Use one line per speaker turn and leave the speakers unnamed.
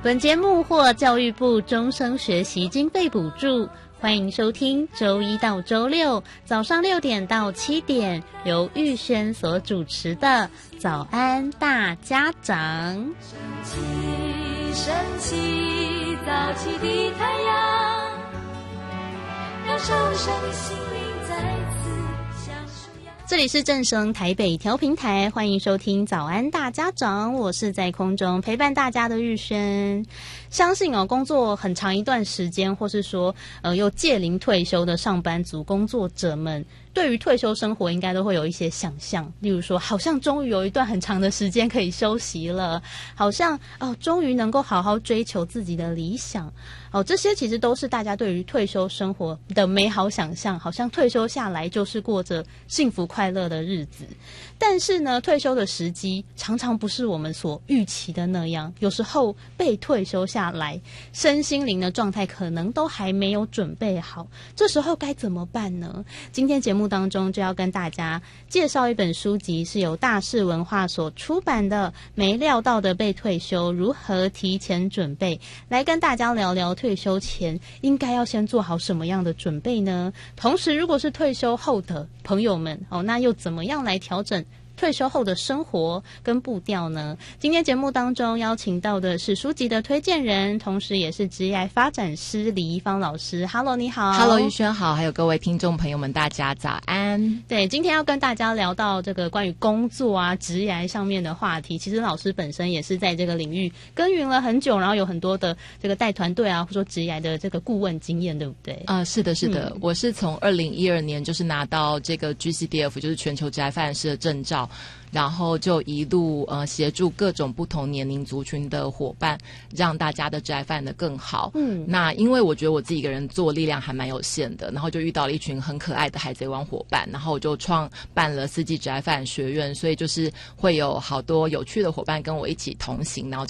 本节目获教育部终生学习经费补助，欢迎收听周一到周六早上6点到7点，由玉轩所主持的早安大家长。
升起升起，早起的太阳，让受伤的心灵再次享受阳光。
这里是正声台北调频台，欢迎收听早安大家长，我是在空中陪伴大家的玉轩。相信工作很长一段时间，或是说又届龄退休的上班族工作者们，对于退休生活应该都会有一些想象，例如说好像终于有一段很长的时间可以休息了，好像终于能够好好追求自己的理想这些其实都是大家对于退休生活的美好想象，好像退休下来就是过着幸福快乐的日子。但是呢，退休的时机常常不是我们所预期的那样，有时候被退休下来，身心灵的状态可能都还没有准备好，这时候该怎么办呢？今天节目当中就要跟大家介绍一本书籍，是由大是文化所出版的《没料到的被退休，如何提前准备》，来跟大家聊聊退休前应该要先做好什么样的准备呢？同时如果是退休后的朋友们那又怎么样来调整退休后的生活跟步调呢？今天节目当中邀请到的是书籍的推荐人，同时也是职业发展师李怡芳老师。 Hello， 你好。
Hello， 玉轩好，还有各位听众朋友们，大家早安。
对，今天要跟大家聊到这个关于工作啊职业上面的话题，其实老师本身也是在这个领域耕耘了很久，然后有很多的这个带团队啊或者说职业的这个顾问经验，对不对？
是的是的，我是从2012年就是拿到这个 GCDF 就是全球职业发展师的证照，然后就一路协助各种不同年龄族群的伙伴，让大家的职业发展得更好。那因为我觉得我自己一个人做力量还蛮有限的，然后就遇到了一群很可爱的海贼王伙伴，然后我就创办了4季职业发展学院，所以就是会有好多有趣的伙伴跟我一起同行，然后